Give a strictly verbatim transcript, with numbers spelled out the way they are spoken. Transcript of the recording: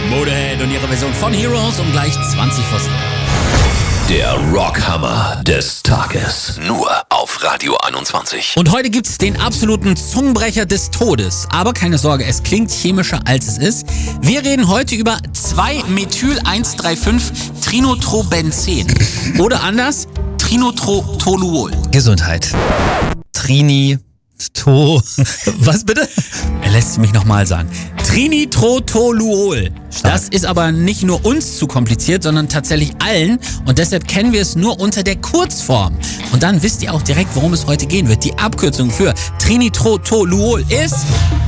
Motorhead und ihre Version von Heroes um gleich zwanzig vor sieben. Der Rockhammer des Tages. Nur auf Radio einundzwanzig. Und heute gibt's den absoluten Zungenbrecher des Todes. Aber keine Sorge, es klingt chemischer als es ist. Wir reden heute über zwei Methyl eins drei fünf Trinitrobenzen. Oder anders, Trinitrotoluol. Gesundheit. Trini, To, was bitte? Er lässt es mich nochmal sagen. Trinitrotoluol. Das ist aber nicht nur uns zu kompliziert, sondern tatsächlich allen. Und deshalb kennen wir es nur unter der Kurzform. Und dann wisst ihr auch direkt, worum es heute gehen wird. Die Abkürzung für Trinitrotoluol ist